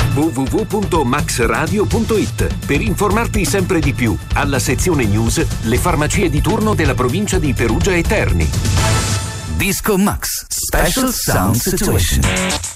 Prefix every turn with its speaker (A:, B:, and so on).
A: www.maxradio.it per informarti sempre di più. Alla sezione news, le farmacie di turno della provincia di Perugia e Terni.
B: Disco Max Special Sound Situation.